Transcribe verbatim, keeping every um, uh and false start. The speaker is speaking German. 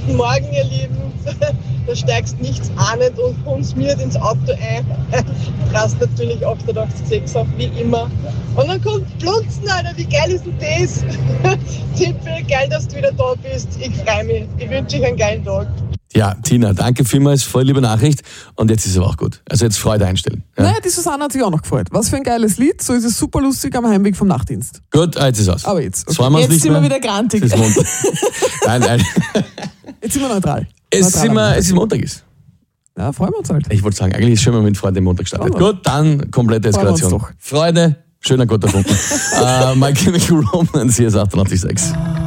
Guten Morgen, ihr Lieben. Da steigst nichts ahnend und konsumiert ins Auto ein. Drast natürlich achtundachtzig Komma sechs auf, wie immer. Und dann kommt Blunzen, Alter, wie geil ist denn das? Tippe, geil, dass du wieder da bist. Ich freue mich. Ich wünsche euch einen geilen Tag. Ja, Tina, danke vielmals, voll liebe Nachricht. Und jetzt ist es aber auch gut. Also jetzt Freude einstellen. Ja. Naja, die Susanne hat sich auch noch gefreut. Was für ein geiles Lied. So ist es super lustig am Heimweg vom Nachtdienst. Gut, jetzt ist es aus. Aber jetzt. Okay. Jetzt, jetzt sind mehr. wir wieder grantig. Es ist Montag. nein, nein. Jetzt sind wir neutral. Es, neutral sind wir, es ist Montag. Ist. Ja, freuen wir uns halt. Ich wollte sagen, eigentlich ist es schön, wenn man mit Freude den Montag startet. Oh. Gut, dann komplette Eskalation. Freude, schöner guter Funken. uh, My Chemical Romance, hier ist achtundachtzig Komma sechs.